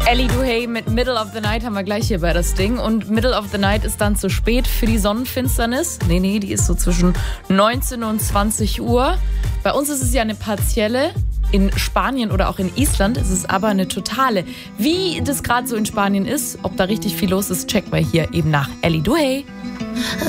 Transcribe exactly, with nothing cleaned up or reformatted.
Ellie Duhay mit Middle of the Night haben wir gleich hier bei das Ding. Und Middle of the Night ist dann zu spät für die Sonnenfinsternis. Nee, nee, die ist so zwischen neunzehn und zwanzig Uhr. Bei uns ist es ja eine partielle. In Spanien oder auch in Island ist es aber eine totale. Wie das gerade so in Spanien ist, ob da richtig viel los ist, checken wir hier eben nach. Ellie Duhay.